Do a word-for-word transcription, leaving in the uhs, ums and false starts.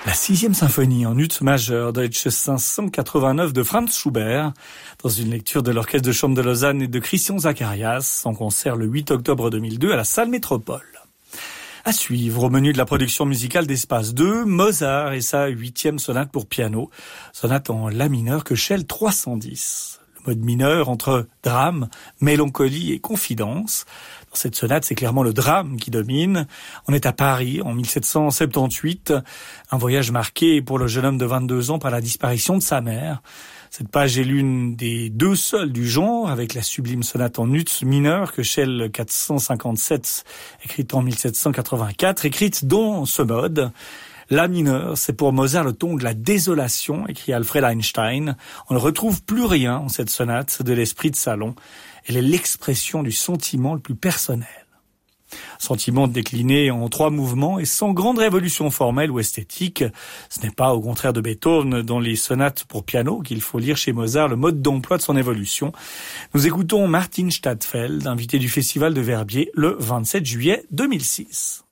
La sixième symphonie en ut majeur, Deutsche cinq cent quatre-vingt-neuf de Franz Schubert, dans une lecture de l'Orchestre de chambre de Lausanne et de Christian Zacharias, en concert le huit octobre deux mille deux à la Salle Métropole. À suivre, au menu de la production musicale d'Espace deux, Mozart et sa huitième sonate pour piano, sonate en la mineur Köchel trois cent dix. Le mode mineur entre drame, mélancolie et confidence. Dans cette sonate, c'est clairement le drame qui domine. On est à Paris en mille sept cent soixante-dix-huit, un voyage marqué pour le jeune homme de vingt-deux ans par la disparition de sa mère. Cette page est l'une des deux seules du genre, avec la sublime sonate en ut mineur Köchel quatre cent cinquante-sept, écrite en mille sept cent quatre-vingt-quatre, écrite dans ce mode. La mineure, c'est pour Mozart le ton de la désolation, écrit Alfred Einstein. On ne retrouve plus rien en cette sonate de l'esprit de salon. Elle est l'expression du sentiment le plus personnel. Sentiment décliné en trois mouvements et sans grande révolution formelle ou esthétique. Ce n'est pas, au contraire de Beethoven, dans les sonates pour piano qu'il faut lire chez Mozart le mode d'emploi de son évolution. Nous écoutons Martin Stadtfeld, invité du Festival de Verbier le vingt-sept juillet deux mille six.